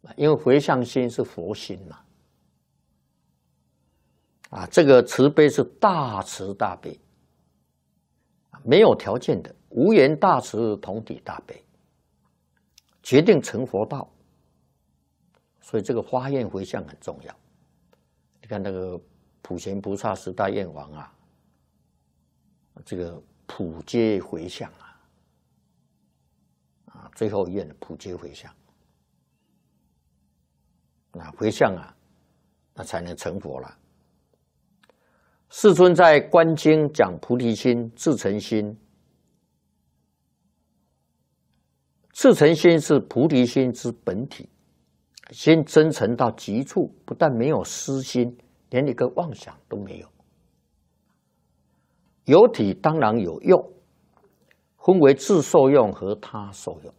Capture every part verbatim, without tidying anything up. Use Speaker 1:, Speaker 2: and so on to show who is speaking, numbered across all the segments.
Speaker 1: 因为回向心是佛心嘛。啊，这个慈悲是大慈大悲，没有条件的，无缘大慈，同体大悲，决定成佛道。所以这个发愿回向很重要。你看那个普贤菩萨十大愿王啊，这个普皆回向啊，啊，最后一愿普皆回向，那回向啊，那才能成佛了。世尊在《观经》讲菩提心、至诚心。至诚心是菩提心之本体，心真诚到极处，不但没有私心，连一个妄想都没有。有体当然有用，分为自受用和他受用。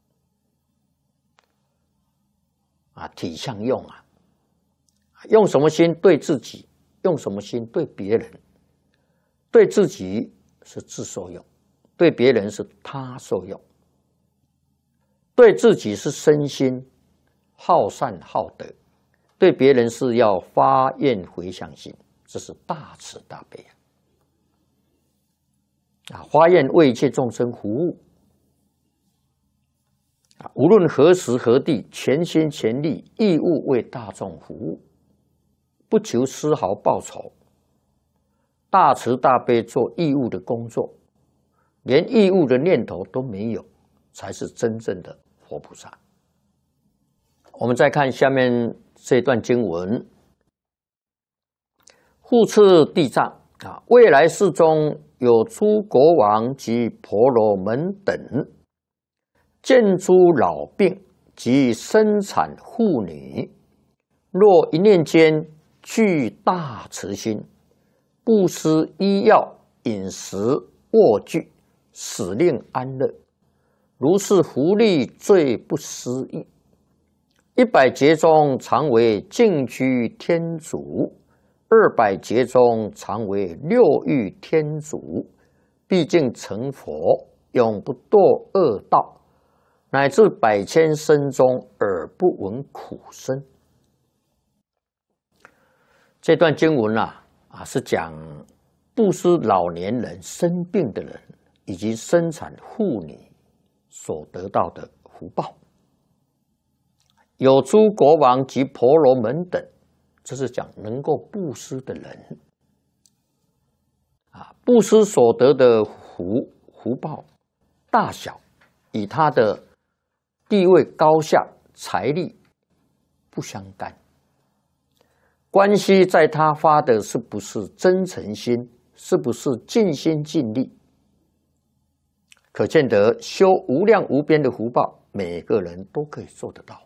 Speaker 1: 啊，体相用啊，用什么心对自己？用什么心对别人？对自己是自受用，对别人是他受用。对自己是身心好善好德，对别人是要发愿回向心，这是大慈大悲啊！发愿为一切众生服务啊，无论何时何地，全心全力，义务为大众服务。不求丝毫报酬，大慈大悲做义务的工作，连义务的念头都没有，才是真正的佛菩萨。我们再看下面这段经文：复次地藏啊，未来世中有诸国王及婆罗门等，见诸老病及生产妇女，若一念间具大慈心，布施医药、饮食、卧具，使令安乐，如是福利最不思议。一百劫中常为净居天主，二百劫中常为六欲天主，毕竟成佛，永不堕恶道，乃至百千生中耳不闻苦声。这段经文啊，啊是讲布施老年人、生病的人以及生产妇女所得到的福报。有诸国王及婆罗门等，这是讲能够布施的人啊，布施所得的福福报大小，与他的地位高下、财力不相干。关系在他发的是不是真诚心，是不是尽心尽力。可见得修无量无边的福报，每个人都可以做得到。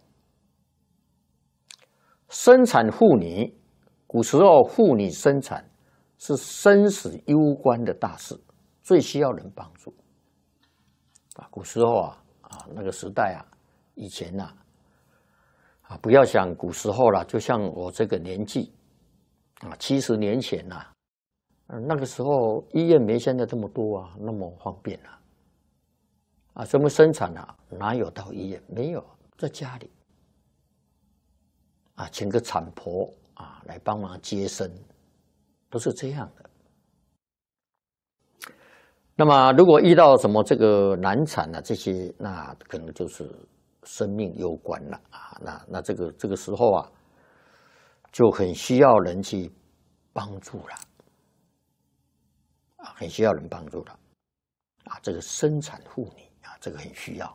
Speaker 1: 生产妇女，古时候妇女生产是生死攸关的大事，最需要人帮助。啊，古时候啊，啊那个时代啊，以前呐、啊。啊，不要想古时候了，就像我这个年纪，啊，七十年前呐、啊，呃，那个时候医院没现在这么多啊，那么方便啊，啊，什么生产啊，哪有到医院？没有，在家里，啊，请个产婆啊来帮忙接生，都是这样的。那么，如果遇到什么这个难产啊，这些，那可能就是生命攸关了啊，那那这个这个时候啊，就很需要人去帮助了，啊，很需要人帮助了，啊，这个生产妇女啊，这个很需要。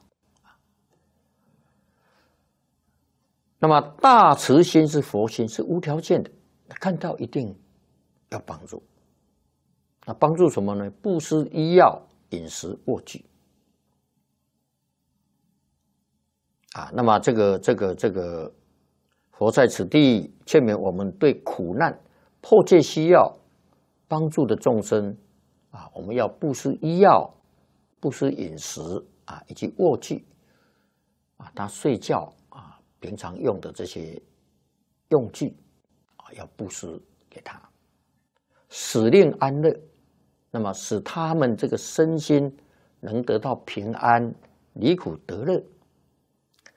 Speaker 1: 那么大慈心是佛心，是无条件的，看到一定要帮助。那帮助什么呢？布施医药、饮食、卧具。啊，那么这个这个这个，佛在此地劝勉我们，对苦难迫切需要帮助的众生啊，我们要布施医药、布施饮食啊，以及卧具啊，他睡觉啊，平常用的这些用具啊，要布施给他，使令安乐，那么使他们这个身心能得到平安，离苦得乐。